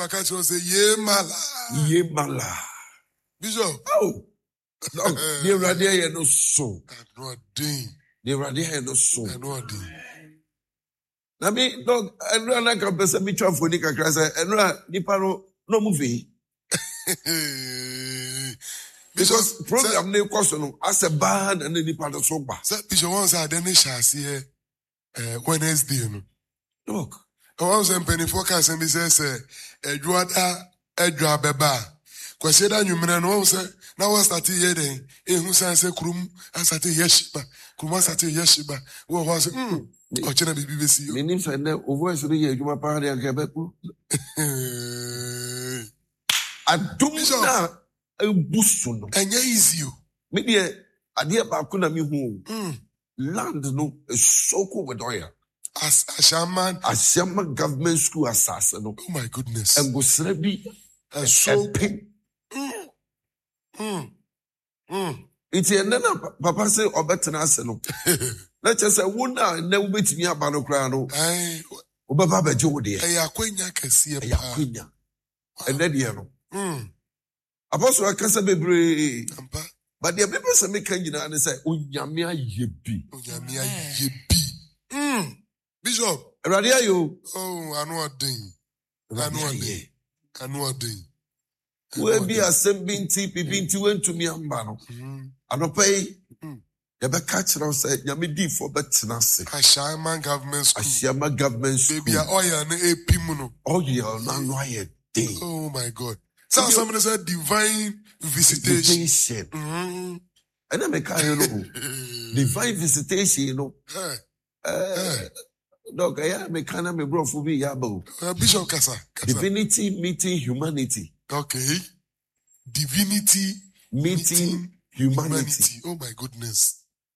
I can't say ye mala. Ye mala. Bishop. Oh. No, the radia no so. No ding. The radia no so. No ding. Na me dog enra na ka pese mi twa foni kakra say enra nipa no movie. Because program na course no as a band and nipa no so ba. Say Bishop once I then shall here Wednesday no. Look. Once penny forecast and say edwa beba. Kwese da nwumre no say na we start here then ehun say krum start yeshiba. Krum start yeshiba. We was o chena bibi besi yo. Menim say na o voice no ye adwuma pa de akabeku. Adum na ebusu no. Enye easy o. Me de ade ba ko na me hu. Land no soko with oil. As Ashama government school assassin. Oh my goodness. And go srebi so pink. It's a nana papa say obetena ase no. Let's just say one now and then wait me about no crown. Obaba beje wo de. Akwenya kese pa. Akwenya. And then you know. Apostle akasa bebre. But the people say make nyina and say onyame ayebi. Onyame ayebi. Bishop. Radio you. Oh, I know a ding. I know a ding. We be a binti pibinti went to me ambano. I don't pay. You be catch now say yami di for betinase. Ashama government school. Ashama government school. Baby, oya na epimuno. Oh yeah, na noye day. Oh my God. So somebody said divine visitation. And I make you know divine visitation, you know. Dog, I am a kind of bro for me, Yabo. Bishop Kasa. Divinity meeting humanity. Okay. Divinity meeting humanity. Oh my goodness.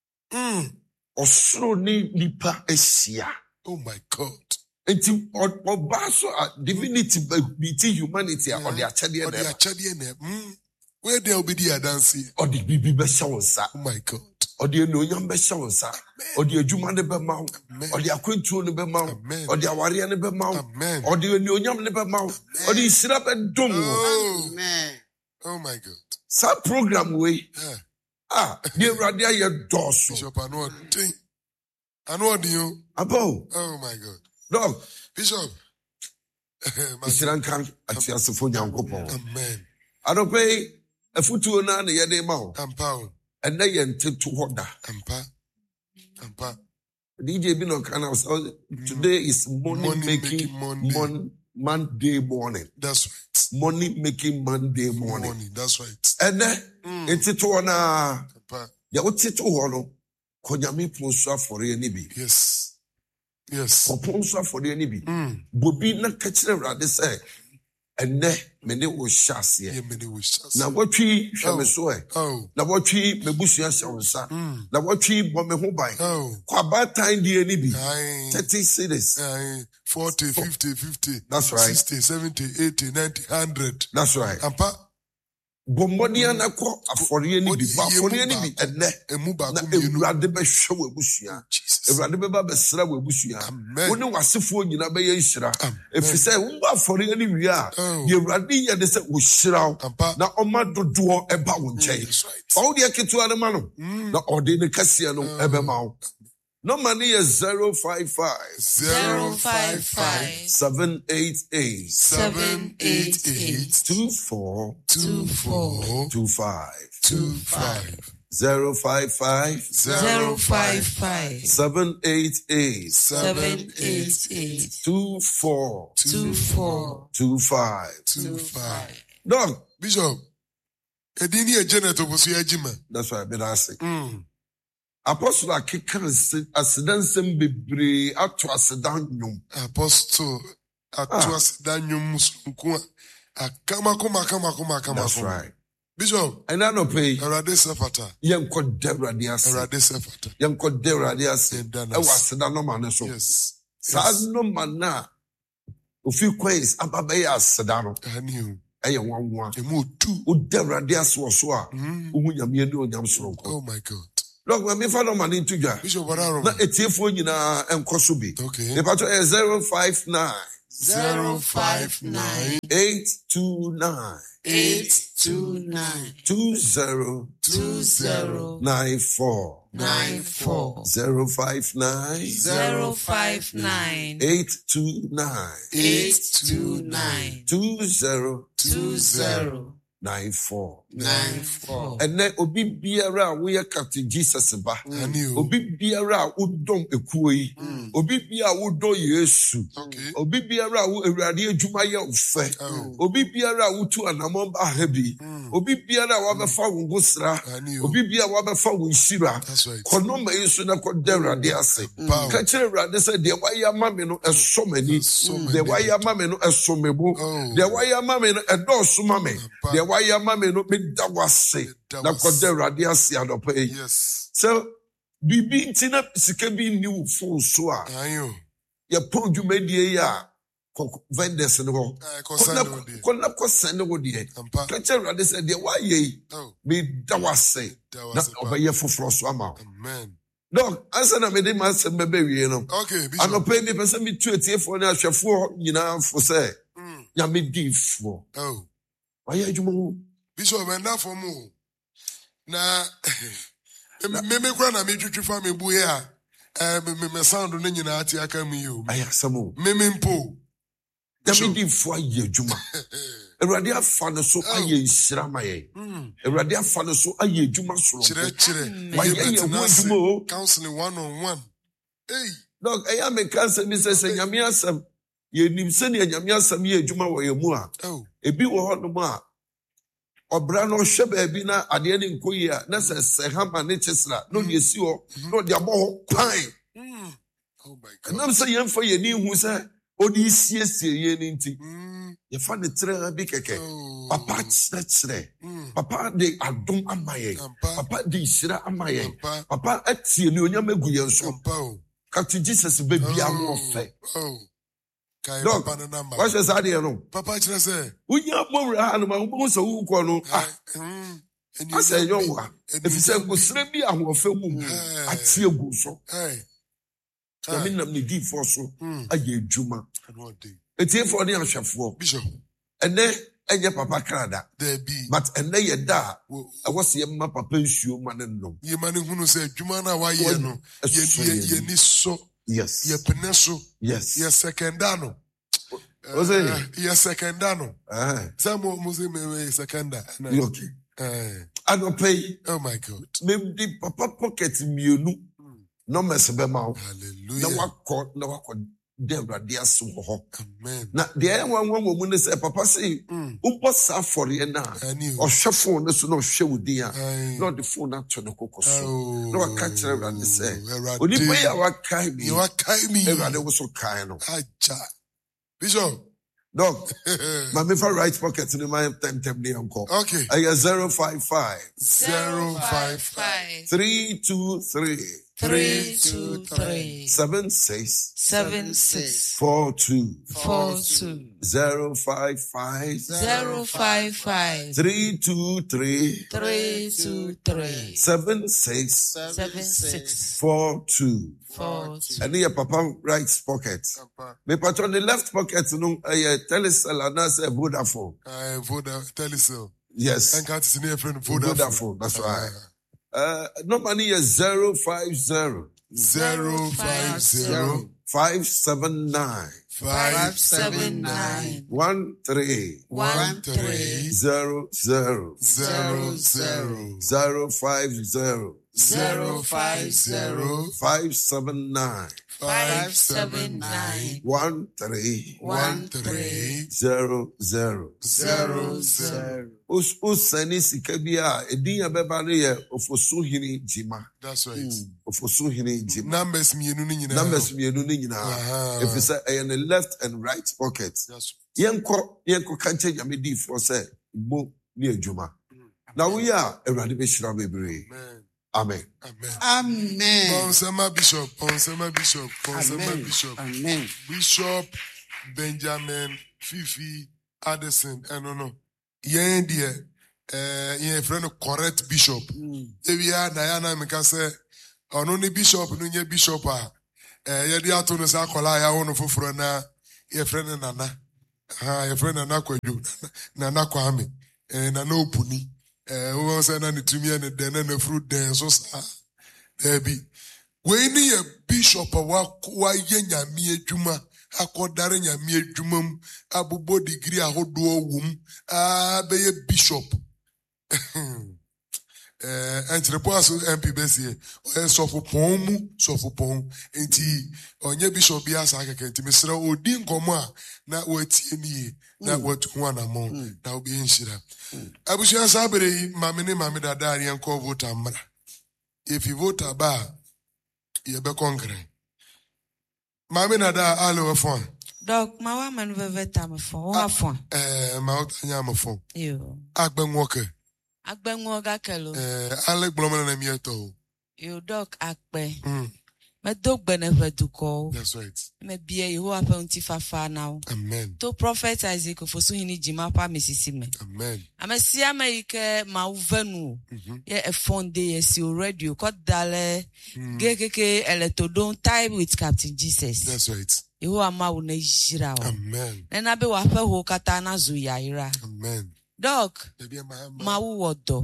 Osro ni nipa esia. Oh my God. Enti obaso divinity meeting humanity or the achade or the achade where there will be the dance or the bibi be shawonsa. Oh my God. Or the onyam be shawonsa. Or the adwuma ne be ma. Or the akwentuo ne be ma. Or the aware ne be ma. Or the onyam ne be ma. Or the sira be dum. Amen. Oh my God. Sa program we. The radio ye doso. Bishop anu thing. Anu odiyo. Abo. Oh my God. Dog. Bishop. Isiran kan ati asefo nyankopon. Amen. Adope efutuo na na ye de ma ho. Ampa. And na ye nteto hoda. Ampa. DJ Bino Canal. Today is money making Monday morning. That's right. Money making Monday morning. That's right. And then nteto na ya oteto ho no konyame ponso afore ani bi. Yes. Ponso afore ani bi. Bobi na ka kire Awurade say ene mene wo hyase. Na watwi hweme so na watwi mebusua hyawonsa. Na watwi bo me ho ban. Kwa batan die ani bi. 30 cities. 40, 50. That's right. 60, 70, 80, 90, 100. That's right. Ampa. Bombodia na ko afore ani bi. Afore ani bi ene. Na Awurade be hwe wo abusua. Awurade be ba be sra wo abusua. Wo ne wasefo nyina be ye nhira. Efise wo ba afore ani wi a, ye Awurade ye de se wo hyira na oma dodo e ba wo nkyɛn. All the ketua ne ma no. Na ode ne kase no e be ma wo. No money is 055 788 24 25 055 788 24 25. Dog. Bishop. Edini e Janet obosu ejima. That's why I've been asking. Apostle akeka asedan sem bebre ato asedan nyum. Apostle ato asedan nyum musunku akama. That's right. Bishop. And I no pay. Erade sefata. Yenko debrade ase. Erade sefata. Yenko debrade ase. E waseda no man so. Yes. Sa no man na ofi kwes ababa ya aseda no. Aniu. Eye wanwa. Emu tu. O debrade ase wo so a. Ohu nyame ni onyam soro ko. Oh my God. Look, when me follow man into ja. Bishop Bararo. Na etiefo nyina enkoso bi. Okay. The pato is 059 059 829 829 20 20 94 94 059 059 829 829 20 20 94. 94. And then obi biara we are Captain Jesus ba. Obi biara udom ekuoi. Obi biara udom Yesu. Obi biara u Awurade adwuma ye ofe. Obi biara utu anamon ba hebi. Obi biara wa befa wo gosra. Obi biara wa befa wo nsira. Kono ma Yesu na ko de Awurade ase. Ka kire Awurade se de wa ya ma me no eso mani. De wa ya ma me no eso mebo. De wa ya ma me no edo so ma me. De wa ya ma me no be da wase. Na ko de Awurade ase adopa yi. So bibi ntina sika bi ni wo fo so a. Ya pon dwumadie ya vendors no ho. Kona ko send wo de. Ka kire Awurade se de wa ye be da wase. Na obeye foforo so ama. Amen. Dog, answer na me de ma se bebe wie no. Okay, Bishop. Anope ni pese mi tu etiefo ni ahwefo nyina fo se. Ya me difo. Oh. Why are you Bishop, and that for more. Na me kwa na me twitwi fa me bu ya. Me sound no nyina ati aka mi yo. Aya samo. Me mpo. Ya me difo aye adwuma. Awurade afa no so aye nsira maye. Awurade afa no so aye adwuma soro. Chire. Why are you counseling one-on-one. Hey. Dog, aya me kanse mi se nyame asem. Ye nim se ne nyame asem ye adwuma wo ye mu a. Oh. Ebi wo ho no mu a. Obra no hwe ba bi na ade ne nkoyi a na se hama ne chesra no de esi ho no de abo ho kwan. Oh my God. Nam se yemfa ye ni hu se odi siesie ye ni nti. Ye fa ne tre bi keke. Papa tsere. Papa de adom amaye. Papa de sira amaye. Papa atie ni onyam egu ye so. Captain Jesus be bia mo fe. Oh. Dog, what's your side here no? Papa chile say. Unya mo ra anu ma wo so wu ko no. I say yo wa. If you say go sre bi ahofe mu atie egu so. Hey. Na me nam ne di for so aye adwuma. Etie for ne ahwefo. Bishop. Ene enye papa krada. There be. But ene ye da. I was ye ma papa nsuo ma ne no. Ye ma ne hunu say adwuma na wa ye no. Ye ni so. Yes. Ye peneso. Yes. Ye secondano. Ye secondano. Some Muslim seconder. Okay. I don't pay. Oh my God. Maybe papa pocket mienu. No mess be ma. Hallelujah. Na wako Debra dia so ho. Amen. Na de one wo mu say papa say upo sa for ye na. O hwefo no so no hwe wudi a. No the phone na to no kokoso. No wa ka kire Ewurade say. Oni pe ya wa kai mi. You wa kai mi. Ewurade wo so kai no. Aja. Bishop. Dog. My me for right pocket in my time dey uncle. Okay. I 055 055 323 323 76 76 42 42 055 055 323 323 76 76 42. 42. And your papa right pocket. Me patron the left pocket no telecell and that's a Vodafone. Telecell. Yes. And got his name friend Vodafone. That's right. No money is 050 050 579 579 13 13 00 00 050 050 579 579 13 13 00. Usani sikabia edinya beba no ye ofoso hini jima. That's right. Ofoso hini jima. Numbers mienu ni nyina. Numbers mienu ni nyina. If you say in the left and right pocket. That's Yenko kanche yame di for say mo ni adwuma. Na we are Awurade be hira bebre. Amen. Amen. Ponsema Bishop. Amen. Bishop Benjamin Fifi Addison. No. Yen dear, yen friend correct bishop. Ebi ya na ya na meka say, ono ni bishop no nye bishop a. Ye di ato no sa kola ya wono foforo na Your friend Nana. Your friend Nana Kweju. Nana Kwame. Nana Opuni. Who was an to me and then a fruit dance. So, there be. We need a bishop of Wayenya Mie Juma. Akodare Mie Jumum. Abubo degree a hodo womb. Be a bishop. Entrepoaso MP Bessie, or Sopopon, enti, onye bishop biasa akakenti, Mr. Odin Koma, na what any, na what one among, now be in Shira. Abusha Sabri, Mammy Dadari and call vote Amara. If you vote a bar, you be conquering. Mammy Dada, alo phone. Dog, my woman vevetam for what phone? Mount Yamaphone. You. Agben Walker. Akbe ngoga kelo. Alec Bloman and Mieto. You dog akbe. My dog benefit to call. That's right. Me be who happen fafa now. Amen. To prophet Isaac for so hini jimapa misisime. Amen. Ame si America ma uvenu. Ye a fonde ye si radio got dale. Gekeke eletodon time with Captain Jesus. That's right. Ihu ama une jira. Amen. Nena be wafe ho katana zuyaira. Amen. Dog, mauwo do.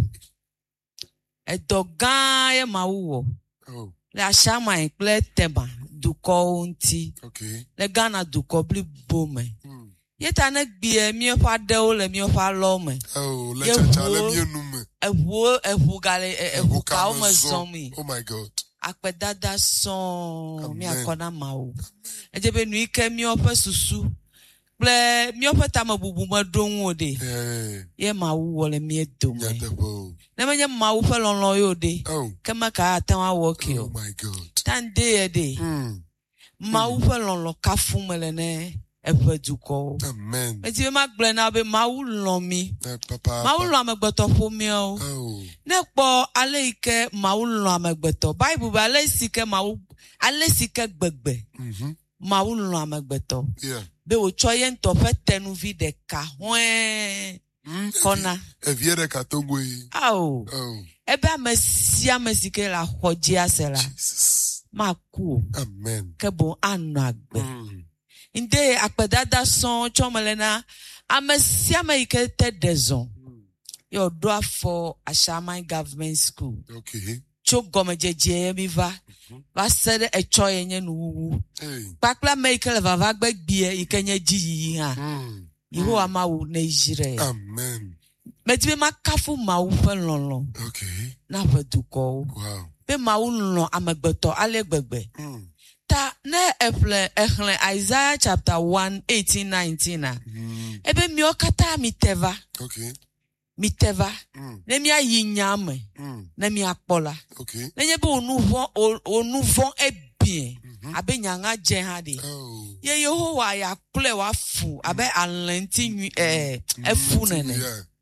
E dogan ye mauwo. Oh. Le ashama ekle tema duko unti. Okay. Le Ghana duko bli bome. Yeta nek biye mi fa deo le mi fa lome. Oh, le chacha le mi nume. Ehu gale ehu ka o zomi. Oh my God. Akpe dada son mi akona mau. Ejebe nu ike mi ope susu. Ble mi ope tama bubu ma donwo de. Ye ma wu le mi edo me. Ne menye ma wu fe lon yo de. Oh. Kema ka atanwa work yo. Oh my God. Tan de de. Ma wu fe lon ka fun mele ne efe duko. Amen. Eti ma gble na be ma wu lon mi. Papa. Ma wu lon amegbeto fo mi o. Oh. Ne po ale ike ma wu lon amegbeto. Bible ba ale sike ma wu ale sike gbegbe. Ma wu lon amegbeto. Yeah. Be o choyen to fe tenu vi de ka hwen kona Eviere katongwe. oh ebe amesia mesike la hoji asela Jesus. ma ku Amen. ke bon anagbe inde akpedada son chomelena amesia me ike te dezon yo do for Ashaman government school. Okay. Cho gomejeje mi va sede e choyenye nu Hey. pakla make le va gbe bie ikenye ji ha Iho ama wu ne jire. Amen. Metibe makafu ma wu fe lonlon. Okay. Na fe duko. Wow. Be ma wu lonlon amegbeto alegbegbe. Ta ne efle Isaiah chapter 1 18 19 ebe mi okata miteva. Okay. Miteva. Ne mi ayinyame. Ne mi akpola. Okay. Ne nyebe onuvon ebien. Abe nyanga jehade. Oh. Ye Yehowa ya kule wa fu abe alenti efu nene.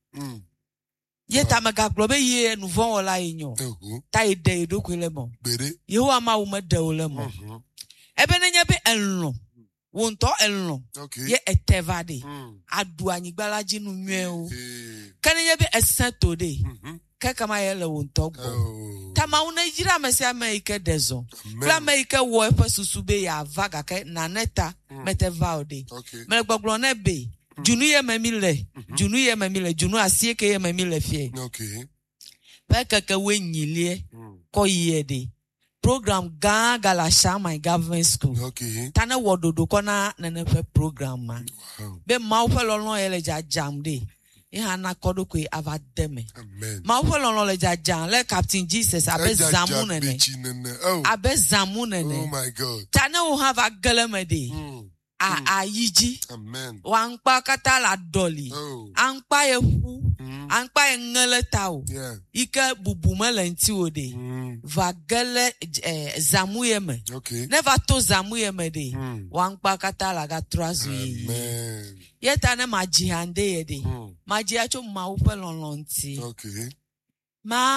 Ye tamaga globe ye nuvon ola inyo. Ta ide edokwele mo. Bere. Yehowa ma ume de ole mo. Ebe nenye be enlo. Wonto enlo. Okay. Ye etevade. Adu anyigbala jinu nwe o. Kenye be esento de. Kama yele wonto go. Tama una jira mesi America dezo. Kla America wo efe susube ya vaga ke naneta metevaude. Me gbogbo na be. Junu ye memile. Junu asieke ye memile fie. Okay. Peke ke we nyilie ko yede. Program gala Ashaman government school. Okay. Tana wododo kona nenefe program ma. Wow. Be ma ufe lolon ele ja jamde. Ihana kodo kwe avademe. Amen. Ma ufe lolon le ja jam le Captain Jesus abe zamunene. Abe zamunene. Oh my God. Tana u have a galemede. A yiji. Amen. Wankpa kata la doli. Oh. Ankpa yehu. Ankpa ngele tao. Yeah. Ike bubumele nti ode. Va gele zamuyeme. Okay. Never to zamuyeme de. Wankpa kata la gatrazu ye. Amen. Yeta ne majihande ye de. Majiacho ma upe lonlonti. Okay. Ma